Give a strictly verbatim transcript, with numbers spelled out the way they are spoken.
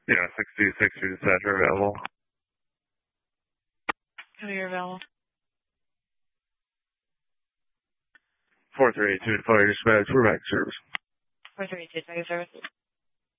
Yeah, sixty, sixty dispatch are available. Who are available? four three eight two, fire dispatch, we're back to service. four three eight two, fire service.